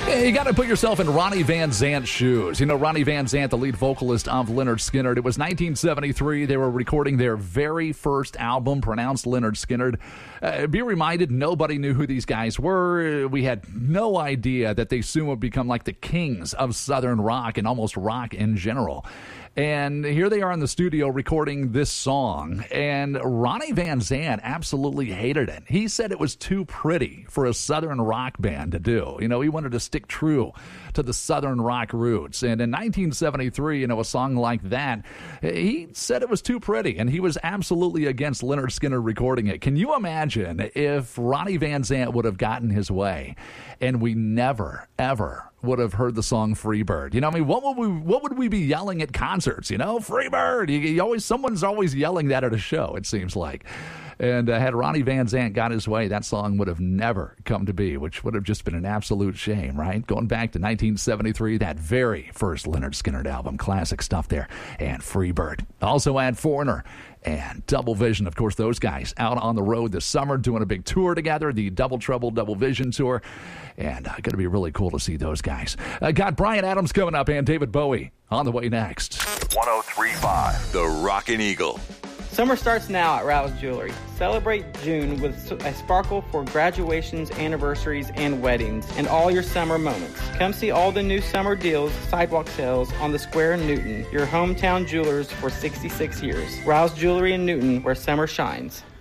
You got to put yourself in Ronnie Van Zant's shoes. You know, Ronnie Van Zant, the lead vocalist of Lynyrd Skynyrd. It was 1973. They were recording their very first album, pronounced Lynyrd Skynyrd. Be reminded, nobody knew who these guys were. We had no idea that they soon would become like the kings of Southern rock and almost rock in general. And here they are in the studio recording this song, and Ronnie Van Zant absolutely hated it. He said it was too pretty for a Southern rock band to do. You know, he wanted to stick true to the Southern rock roots. And in 1973, you know, a song like that, he said it was too pretty, and he was absolutely against Lynyrd Skynyrd recording it. Can you imagine if Ronnie Van Zant would have gotten his way, and we never, ever would have heard the song Freebird? You know, I mean, what would we be yelling at concerts? You know, Freebird. Someone's always yelling that at a show, it seems like. And had Ronnie Van Zant got his way, that song would have never come to be, which would have just been an absolute shame, right? Going back to 1973, that very first Lynyrd Skynyrd album, classic stuff there, and Freebird. Also had Foreigner and Double Vision. Of course, those guys out on the road this summer doing a big tour together, the Double Trouble, Double Vision tour. And going to be really cool to see those guys. Got Bryan Adams coming up and David Bowie on the way next. 103.5 The Rockin' Eagle. Summer starts now at Rouse Jewelry. Celebrate June with a sparkle for graduations, anniversaries, and weddings, and all your summer moments. Come see all the new summer deals, sidewalk sales on the Square in Newton, your hometown jewelers for 66 years. Rouse Jewelry in Newton, where summer shines.